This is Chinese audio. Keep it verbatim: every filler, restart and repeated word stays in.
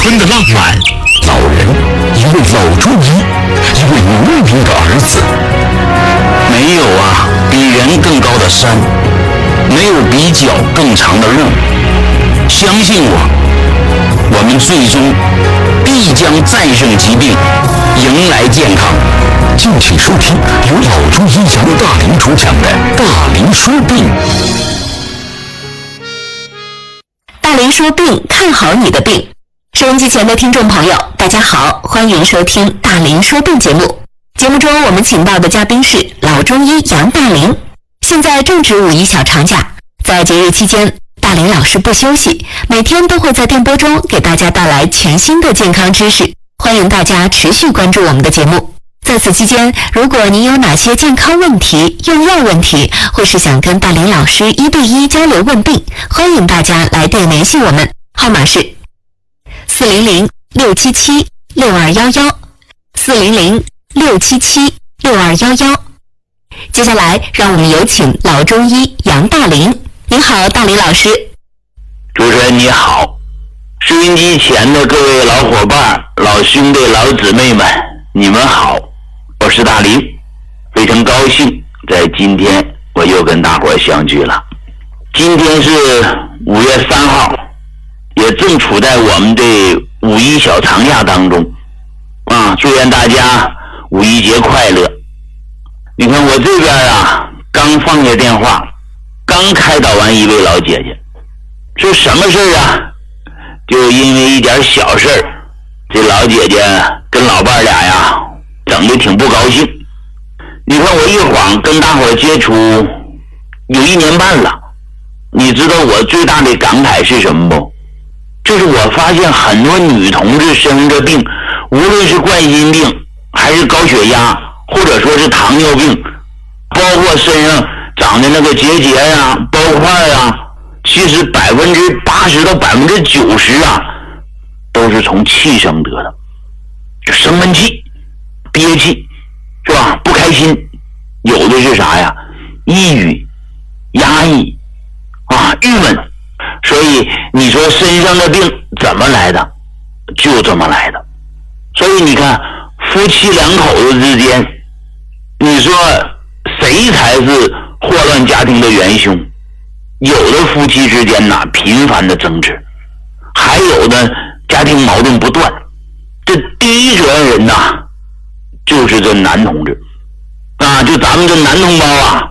春的浪漫，老人，一位老中医，一位农民的儿子。 没有啊，比人更高的山，没有比脚更长的路。相信我，我们最终必将战胜疾病，迎来健康。 敬请收听由老中医杨大林主讲的《大林说病》。 大林说病，看好你的病。收音机前的听众朋友，大家好，欢迎收听《大林说病》节目。节目中我们请到的嘉宾是老中医杨大林。现在正值五一小长假，在节日期间，大林老师不休息，每天都会在电波中给大家带来全新的健康知识，欢迎大家持续关注我们的节目。在此期间，如果您有哪些健康问题、用药问题，或是想跟大林老师一对一交流问病，欢迎大家来电联系我们，号码是四零零六七七六二幺幺，四零零六七七六二幺幺。接下来，让我们有请老中医杨大林。您好，大林老师。 主持人你好，收音机前的各位老伙伴、老兄弟、老姊妹们，你们好，我是大林，非常高兴在今天我又跟大伙相聚了。今天是五月三号，也正处在我们的五一小长假当中啊，祝愿大家五一节快乐。你看我这边啊，刚放下电话，刚开导完一位老姐姐，说什么事儿啊？就因为一点小事儿，这老姐姐跟老伴俩呀整得挺不高兴。你看我一晃跟大伙接触有一年半了，你知道我最大的感慨是什么不？就是我发现很多女同志生着病，无论是冠心病还是高血压，或者说是糖尿病，包括身上长的那个结节啊、包块啊，其实百分之八十到百分之九十啊，都是从气生得的，就生闷气、憋气，是吧？不开心，有的是啥呀？抑郁、压抑啊、郁闷。所以你说身上的病怎么来的？就这么来的。所以你看，夫妻两口子之间，你说谁才是祸乱家庭的元凶？有的夫妻之间呐，频繁的争执，还有的家庭矛盾不断。这第一责任人呐，就是这男同志啊，就咱们这男同胞啊，